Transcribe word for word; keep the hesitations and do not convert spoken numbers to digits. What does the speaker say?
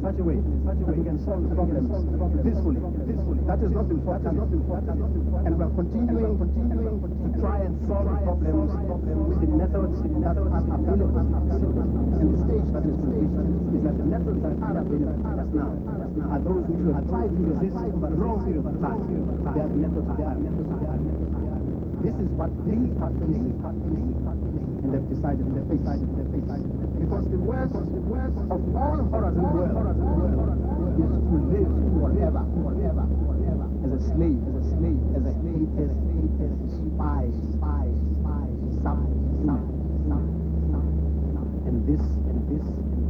such a way that we can solve problems peacefully. Peacefully. That is not important. And we are continuing, continuing to try and solve problems with the methods that are available. And the stage that is reached is that the methods that are available as now are those which we have tried to resist over a long period of time. They are the methods that are This is what this is what this is what this is what and they've decided they've decided they've decided because the worst the worst of all horrors in the world is to live forever forever forever as a slave as a slave as a hated hated spy spy spy sub sub and this and this